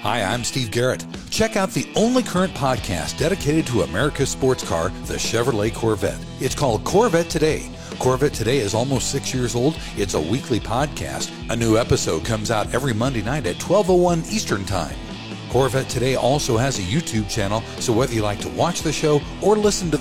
Hi, I'm Steve Garrett. Check out the only current podcast dedicated to America's sports car, the Chevrolet Corvette. It's called Corvette Today. Corvette Today is almost 6 years old. It's a weekly podcast. A new episode comes out every Monday night at 12:01 Eastern Time. Corvette Today also has a YouTube channel, so whether you like to watch the show or listen to